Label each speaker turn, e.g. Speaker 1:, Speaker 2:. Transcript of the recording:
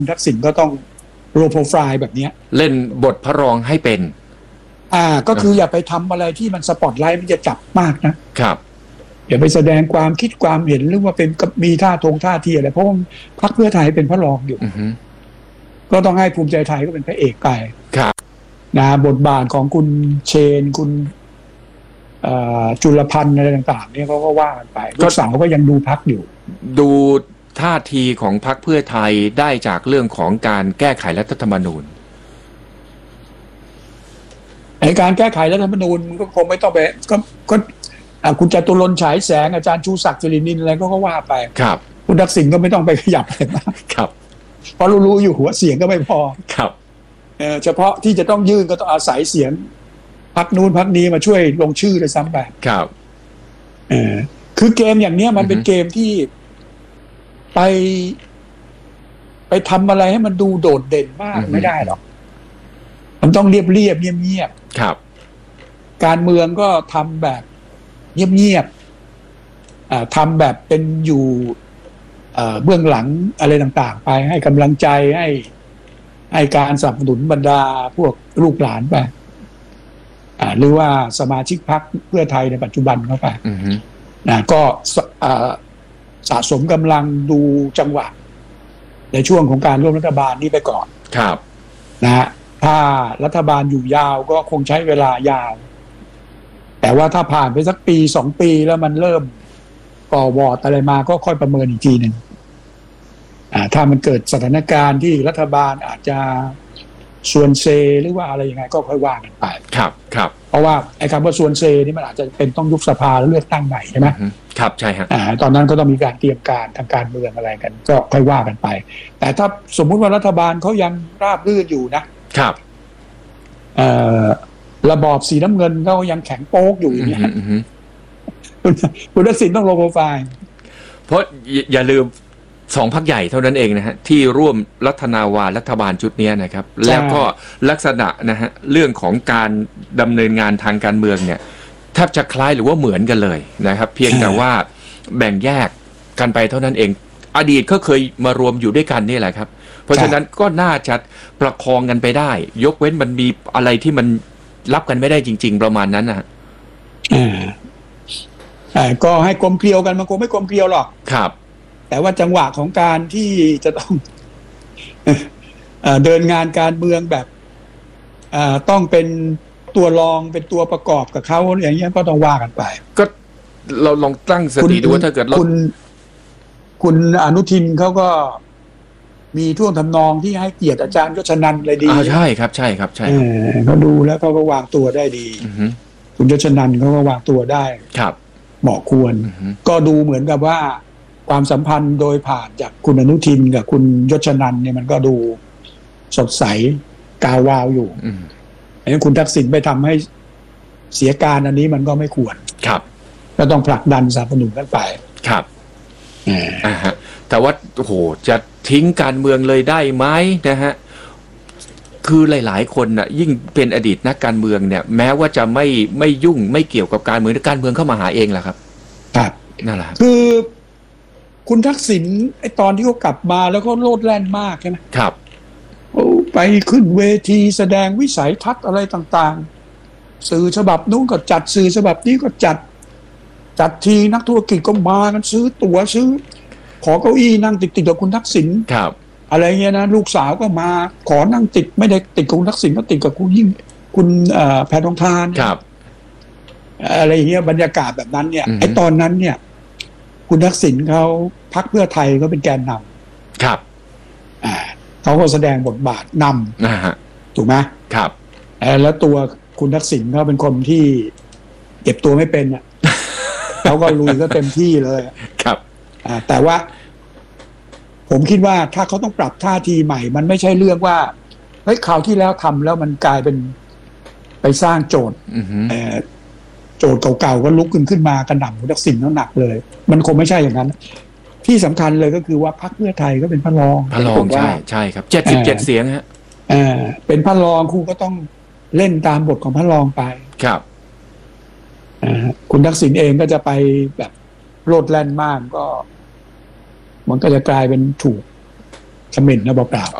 Speaker 1: ทักษิณก็ต้องโลโปรไฟล์แบบนี้
Speaker 2: เล่นบทพระรองให้เป็น
Speaker 1: ก็คืออย่าไปทำอะไรที่มันสปอตไลท์มันจะจับมากนะครับอย่าไปแสดงความคิดความเห็นหรือว่าเป็นมีท่าทีอะไรเพราะว่าพรรคเพื่อไทยเป็นพระรองอยู่ก็ต้องให้ภูมิใจไทยก็เป็นพระเอกไปนะบทบาทของคุณเชนคุณจุลพันธ์อะไรต่างๆเนี่ยเขาก็ว่ากันไปลูกสาวก็ยังดูพรรคอยู่
Speaker 2: ดูท่าทีของพรรคเพื่อไทยได้จากเรื่องของการแก้ไขรัฐธรรมนูญ
Speaker 1: ในการแก้ไขรัฐธรรมนูญก็คงไม่ต้องไปก็คุณจตุรนต์ฉายแสงอาจารย์ชูศักดิ์สิรินินอะไรก็ว่าไป
Speaker 2: ครับ
Speaker 1: คุณทักษิณก็ไม่ต้องไปขยับอะไรมาก
Speaker 2: ครับ
Speaker 1: เพราะรู้อยู่หัวเสียงก็ไม่พอ
Speaker 2: ครับ
Speaker 1: เฉพาะที่จะต้องยื่นก็ต้องอาศัยเสียงพรรคนู้นพรรคนี้มาช่วยลงชื่อเลยซ้ำไป
Speaker 2: ครับ
Speaker 1: คือเกมอย่างนี้มันเป็นเกมที่ไปทำอะไรให้มันดูโดดเด่นมากไม่ได้หรอกมันต้องเรียบเงียบ
Speaker 2: ครับ
Speaker 1: การเมืองก็ทำแบบเงียบทำแบบเป็นอยู่เบื้องหลังอะไรต่างๆไปให้กำลังใจให้การสนับสนุนบรรดาพวกลูกหลานไปหรือว่าสมาชิกพรรคเพื่อไทยในปัจจุบันเข้าไปก็สะสมกำลังดูจังหวะในช่วงของการร่วมรัฐบาลนี้ไปก่อน
Speaker 2: ครับ
Speaker 1: นะฮะถ้ารัฐบาลอยู่ยาวก็คงใช้เวลายาวแต่ว่าถ้าผ่านไปสักปี2 ปีแล้วมันเริ่มก่อวอร์ดอะไรมาก็ค่อยประเมินอีกทีหนึ่งถ้ามันเกิดสถานการณ์ที่รัฐบาลอาจจะส่วนเซหรือว่าอะไรยังไงก็ค่อยว่ากันไป
Speaker 2: ครับ
Speaker 1: เพราะว่าไอ้คำว่าส่วนเซนี่มันอาจจะเป็นต้องยุบสภาแล้วเลือกตั้งใหม่ใช่ไหม
Speaker 2: ครับใช่ครับ
Speaker 1: ตอนนั้นก็ต้องมีการเตรียมการทางการเมืองอะไรกันก็ค่อยว่ากันไปแต่ถ้าสมมุติว่ารัฐบาลเขายังราบรื่นอยู่
Speaker 2: นะครับ
Speaker 1: ระบอบสีน้ำเงินก็ยังแข็งโป๊กอยู่อย่างนี้คุณทักษิณต้องลงโปรไฟล์
Speaker 2: เพราะอย่าลืม2 พรรคใหญ่เท่านั้นเองนะฮะที่ร่วมรัฐนาวารัฐบาลชุดนี้นะครับแล้วก็ลักษณะนะฮะเรื่องของการดำเนินงานทางการเมืองเนี่ยแทบจะคล้ายหรือว่าเหมือนกันเลยนะครับเพียงแต่ว่าแบ่งแยกกันไปเท่านั้นเองอดีตก็เคยมารวมอยู่ด้วยกันนี่แหละครับเพราะฉะนั้นก็น่าจะประคองกันไปได้ยกเว้นมันมีอะไรที่มันรับกันไม่ได้จริงๆประมาณนั้นนะ
Speaker 1: ก็ให้กลมเกลียวกันมันคงไม่กลมเกลียวหรอก
Speaker 2: ครับ
Speaker 1: แต่ว่าจังหวะของการที่จะต้องเดินงานการเมืองแบบต้องเป็นตัวรองเป็นตัวประกอบกับเขาอย่างนี้ก็ต้องว่ากันไป
Speaker 2: ก็เราลองตั้งสติดูว่าถ้าเกิด
Speaker 1: คุณอนุทินเขาก็มีท่วงทำนองที่ให้เกียรติอาจารย์ยศนันท์เลยดี
Speaker 2: ใช่ครับ
Speaker 1: เขาดูแล้วเขาก็วางตัวได้ดีคุณยศนันท์เขาก็วางตัวได้
Speaker 2: ครับ
Speaker 1: เหมาะควรก็ดูเหมือนกับว่าความสัมพันธ์โดยผ่านจากคุณอนุทินกับคุณยศนันท์เนี่ยมันก็ดูสดใสกาวาวอยู่อันนี้คุณทักษิณไปทำให้เสียการอันนี้มันก็ไม่ควร
Speaker 2: ครับ
Speaker 1: ก็ต้องผลักดันสนับสนุนกันไป
Speaker 2: ครับแต่ว่าโอ้โหจะทิ้งการเมืองเลยได้ไหมนะฮะคือหลายๆคนน่ะยิ่งเป็นอดีตนักการเมืองเนี่ยแม้ว่าจะไม่ยุ่งไม่เกี่ยวกับการเมืองการเมืองเข้ามาหาเองแหละครับ
Speaker 1: ครับ
Speaker 2: นั่นแหละ
Speaker 1: คือคุณทักษิณไอ้ตอนที่เขากลับมาแล้วเขาโลดแล่นมากใช่ไหม
Speaker 2: ครับ
Speaker 1: ไปขึ้นเวทีแสดงวิสัยทัศน์อะไรต่างๆสื่อฉบับนู้นก็จัดสื่อฉบับนี้ก็จัดทีนักธุรกิจก็มากันซื้อตั๋วซื้อขอเก้าอี้นั่งติดกับคุณทักษิณอะไรเงี้ยนะลูกสาวก็มาขอนั่งติดไม่ได้ติดกับคุณทักษิณก็ติดกับคุณแพทองธารอะไรเงี้ยบรรยากาศแบบนั้นเนี่ยไอ้ตอนนั้นเนี่ยคุณทักษิณเขาพรรคเพื่อไทยก็เป็นแกนน
Speaker 2: ำครับ
Speaker 1: เขาก็แสดงบทบาทนำถูกไหม
Speaker 2: ครับ
Speaker 1: แล้วตัวคุณทักษิณเขาเป็นคนที่เก็บตัวไม่เป็นอ่ะเขาก็ลุยก็เต็มที่เลย
Speaker 2: ครับ
Speaker 1: แต่ว่าผมคิดว่าถ้าเขาต้องปรับท่าทีใหม่มันไม่ใช่เรื่องว่าเฮ้ยคราวที่แล้วทำแล้วมันกลายเป็นไปสร้างโจทย์โจทย์เก่าๆก็ลุกขึ้นมากระหน่ำคุณทักษิณแล้วหนักเลยมันคงไม่ใช่อย่างนั้นที่สำคัญเลยก็คือว่าพรรคเพื่อไทยก็เป็นพระรอง
Speaker 2: ใช่ครับ77 เสียงฮะ
Speaker 1: เป็นพระรองคุณก็ต้องเล่นตามบทของพระรองไป
Speaker 2: ครับ
Speaker 1: คุณทักษิณเองก็จะไปแบบโลดแล่นมากก็มันก็จะกลายเป็นถูกคอมเมนต์นะเปล่า